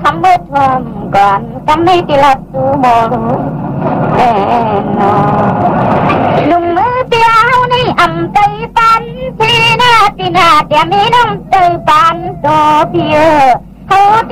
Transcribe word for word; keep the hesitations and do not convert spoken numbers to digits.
ำมืดทมก่อนกำไม่ติลับสูโมรุแน่นอนลุงมือเตียวนี่อำใจปันที่หน้าที่หน้าเตียมีน้องใจปันโตเพียเขา